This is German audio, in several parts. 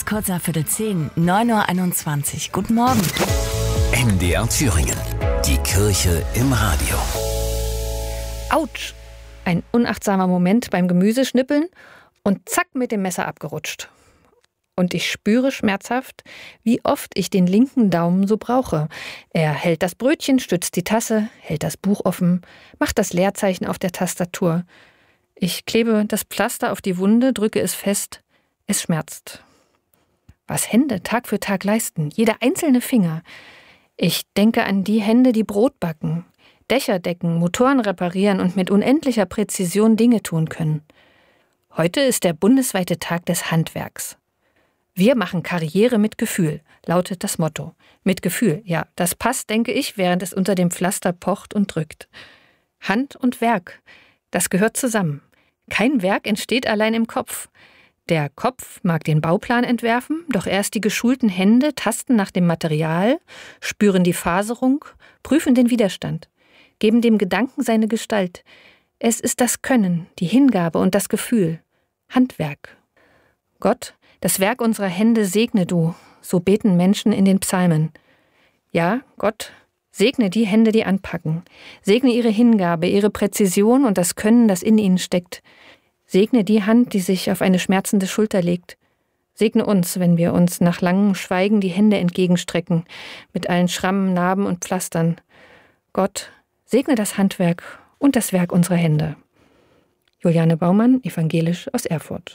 ist kurz nach 9:10, 9:21 Uhr. Guten Morgen. MDR Thüringen. Die Kirche im Radio. Autsch! Ein unachtsamer Moment beim Gemüseschnippeln und zack mit dem Messer abgerutscht. Und ich spüre schmerzhaft, wie oft ich den linken Daumen so brauche. Er hält das Brötchen, stützt die Tasse, hält das Buch offen, macht das Leerzeichen auf der Tastatur. Ich klebe das Pflaster auf die Wunde, drücke es fest. Es schmerzt. Was Hände Tag für Tag leisten, jeder einzelne Finger. Ich denke an die Hände, die Brot backen, Dächer decken, Motoren reparieren und mit unendlicher Präzision Dinge tun können. Heute ist der bundesweite Tag des Handwerks. Wir machen Karriere mit Gefühl, lautet das Motto. Mit Gefühl, ja, das passt, denke ich, während es unter dem Pflaster pocht und drückt. Hand und Werk, das gehört zusammen. Kein Werk entsteht allein im Kopf. Der Kopf mag den Bauplan entwerfen, doch erst die geschulten Hände tasten nach dem Material, spüren die Faserung, prüfen den Widerstand, geben dem Gedanken seine Gestalt. Es ist das Können, die Hingabe und das Gefühl. Handwerk. Gott, das Werk unserer Hände segne du, so beten Menschen in den Psalmen. Ja, Gott, segne die Hände, die anpacken. Segne ihre Hingabe, ihre Präzision und das Können, das in ihnen steckt. Segne die Hand, die sich auf eine schmerzende Schulter legt. Segne uns, wenn wir uns nach langem Schweigen die Hände entgegenstrecken, mit allen Schrammen, Narben und Pflastern. Gott, segne das Handwerk und das Werk unserer Hände. Juliane Baumann, evangelisch aus Erfurt.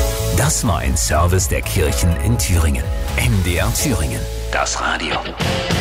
Das war ein Service der Kirchen in Thüringen. MDR Thüringen. Das Radio.